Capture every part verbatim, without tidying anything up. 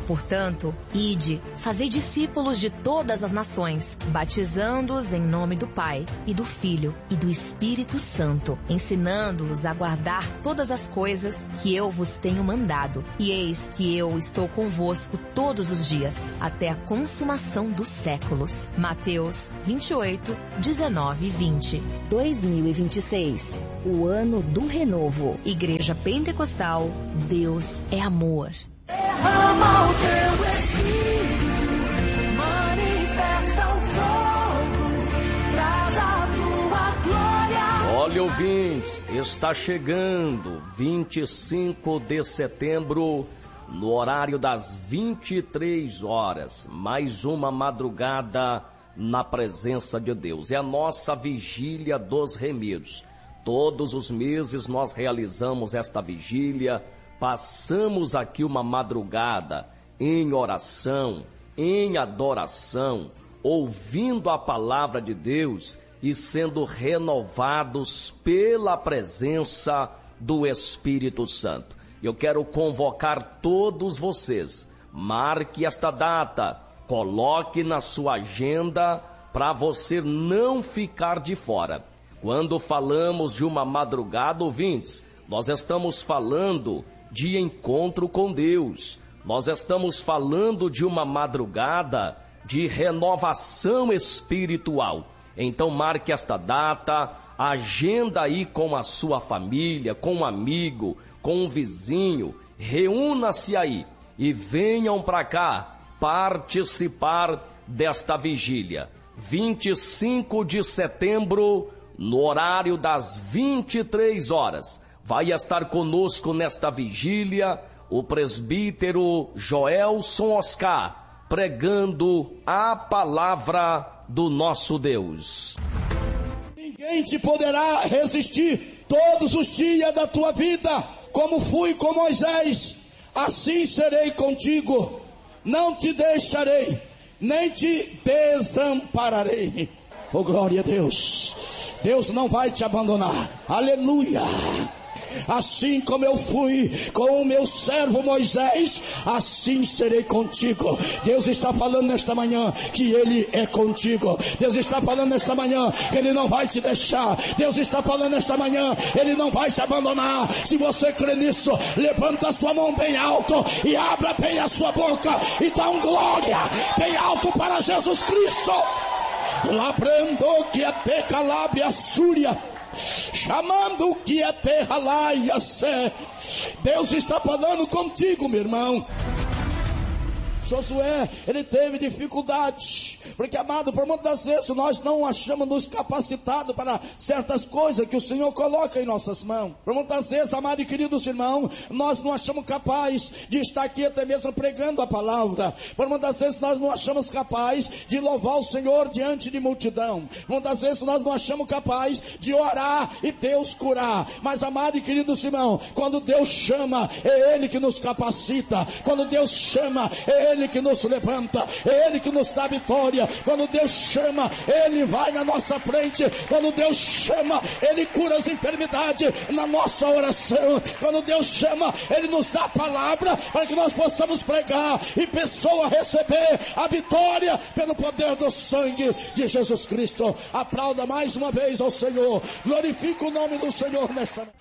Portanto, ide, fazei discípulos de todas as nações, batizando-os em nome do Pai, e do Filho, e do Espírito Santo, ensinando-os a guardar todas as coisas que eu vos tenho mandado. E eis que eu estou convosco todos os dias, até a consumação dos séculos. Mateus vinte e oito, dezenove e vinte. dois mil e vinte e seis, o ano do renovo. Igreja Pentecostal, Deus é amor. Derrama o teu espírito, manifesta o fogo, traz a tua glória. Olha, ouvintes, está chegando vinte e cinco de setembro, no horário das vinte e três horas, mais uma madrugada na presença de Deus. É a nossa vigília dos remidos. Todos os meses nós realizamos esta vigília, passamos aqui uma madrugada em oração, em adoração, ouvindo a palavra de Deus e sendo renovados pela presença do Espírito Santo. Eu quero convocar todos vocês, marque esta data, coloque na sua agenda para você não ficar de fora. Quando falamos de uma madrugada, ouvintes, nós estamos falando de encontro com Deus. Nós estamos falando de uma madrugada de renovação espiritual. Então marque esta data, agenda aí com a sua família, com um amigo, com um vizinho, reúna-se aí e venham para cá participar desta vigília. vinte e cinco de setembro, no horário das vinte e três horas. Vai estar conosco nesta vigília o presbítero Joelson Oscar, pregando a palavra do nosso Deus. Ninguém te poderá resistir todos os dias da tua vida, como fui com Moisés, assim serei contigo, não te deixarei, nem te desampararei. Oh, glória a Deus, Deus não vai te abandonar, aleluia. Assim como eu fui com o meu servo Moisés, assim serei contigo. Deus está falando nesta manhã que Ele é contigo. Deus está falando nesta manhã que Ele não vai te deixar. Deus está falando nesta manhã, Ele não vai te abandonar. Se você crê nisso, levanta a sua mão bem alto e abra bem a sua boca e dá um glória bem alto para Jesus Cristo. Labrando que a peca lábia súria, chamando o que é terra lá e a sé. Deus está falando contigo, meu irmão. Josué, ele teve dificuldades, porque, amado, por muitas vezes nós não achamos nos capacitados para certas coisas que o Senhor coloca em nossas mãos. Por muitas vezes, amado e queridos irmãos, nós não achamos capaz de estar aqui até mesmo pregando a palavra. Por muitas vezes nós não achamos capaz de louvar o Senhor diante de multidão. Muitas vezes nós não achamos capaz de orar e Deus curar. Mas, amado e queridos irmãos, quando Deus chama, é Ele que nos capacita. Quando Deus chama, é Ele Ele que nos levanta, é Ele que nos dá vitória. Quando Deus chama, Ele vai na nossa frente. Quando Deus chama, Ele cura as enfermidades na nossa oração. Quando Deus chama, Ele nos dá a palavra para que nós possamos pregar e pessoa receber a vitória pelo poder do sangue de Jesus Cristo. Aplauda mais uma vez ao Senhor, glorifica o nome do Senhor nesta noite.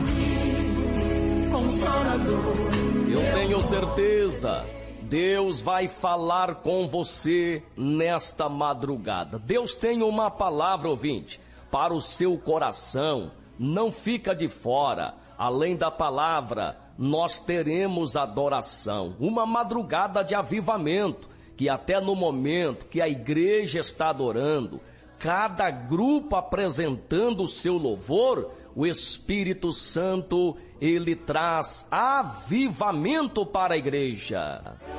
Amigo, consolador, eu tenho certeza, Deus vai falar com você nesta madrugada. Deus tem uma palavra, ouvinte, para o seu coração. Não fica de fora. Além da palavra, nós teremos adoração. Uma madrugada de avivamento, que até no momento que a igreja está adorando, cada grupo apresentando o seu louvor, o Espírito Santo, ele traz avivamento para a igreja.